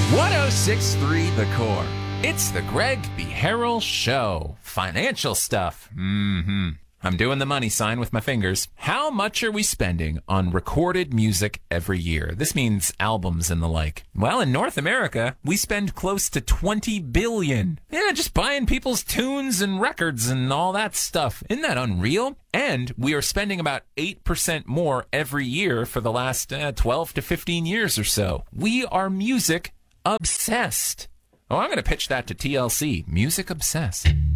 1063 The Core. It's the Greg B. Harrell Show. Financial stuff. I'm doing the money sign with my fingers. How much are we spending on recorded music every year? This means albums and the like. Well, in North America, we spend close to $20 billion. Yeah, just buying people's tunes and records and all that stuff. Isn't that unreal? And we are spending about 8% more every year for the last 12 to 15 years or so. We are music obsessed. Oh, I'm going to pitch that to TLC. Music obsessed.